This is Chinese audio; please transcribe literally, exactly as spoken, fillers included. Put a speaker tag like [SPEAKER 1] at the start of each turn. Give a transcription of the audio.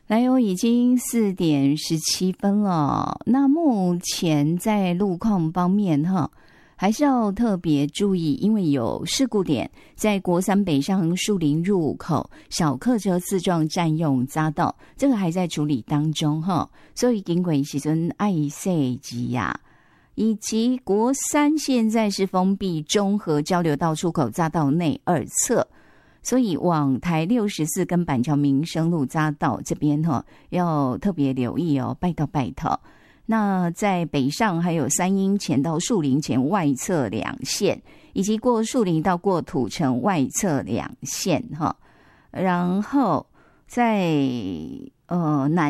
[SPEAKER 1] 来哦，已经四点十七分了。那目前在路况方面哈，还是要特别注意，因为有事故点，在国三北上树林入口，小客车自撞占用匝道，这个还在处理当中哈。所以经过时阵爱塞吉呀，以及国三现在是封闭中和交流道出口匝道内二侧。所以往台六十四跟板桥民生路匝道这边哈，要特别留意哦，拜托拜托。那在北上还有三英前到树林前外侧两线，以及过树林到过土城外侧两线哈。然后在呃南